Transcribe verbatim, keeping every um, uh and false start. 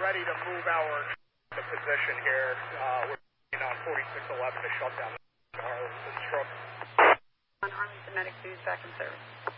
ready to move our the position here. Uh, we're waiting on forty-six eleven to shut down the truck. On Arlington Medic two back in service.